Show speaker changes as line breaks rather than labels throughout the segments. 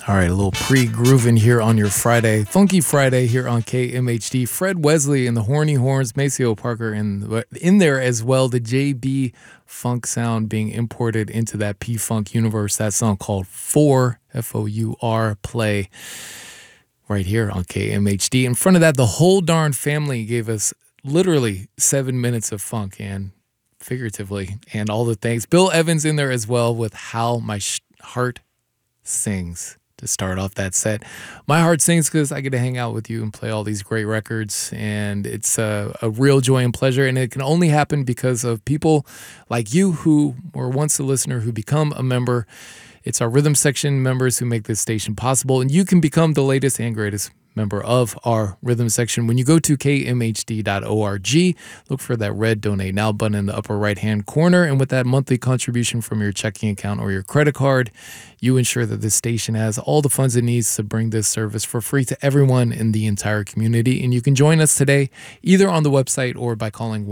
All right, a little pre-grooving here on your Friday, Funky Friday here on KMHD. Fred Wesley and the Horny Horns, Maceo Parker in there as well. The JB Funk sound being imported into that P-Funk universe. That song called Four, F-O-U-R, play right here on KMHD. In front of that, the whole darn family gave us literally 7 minutes of funk, and figuratively, and all the things. Bill Evans in there as well with How My Heart Sings to start off that set. My heart sings because I get to hang out with you and play all these great records, and it's a real joy and pleasure, and it can only happen because of people like you who were once a listener who become a member. It's our Rhythm Section members who make this station possible, and you can become the latest and greatest member of our Rhythm Section when you go to kmhd.org. Look for that red Donate Now button in the upper right-hand corner, and with that monthly contribution from your checking account or your credit card, you ensure that this station has all the funds it needs to bring this service for free to everyone in the entire community. And you can join us today either on the website or by calling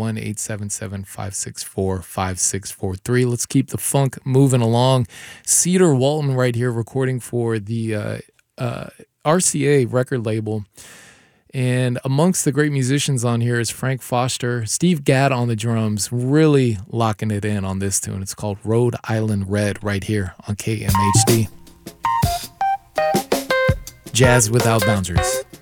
1-877-564-5643. Let's keep the funk moving along. Cedar Walton right here recording for the RCA record label. And amongst the great musicians on here is Frank Foster, Steve Gadd on the drums, really locking it in on this tune. It's called Rhode Island Red right here on KMHD. Jazz without boundaries.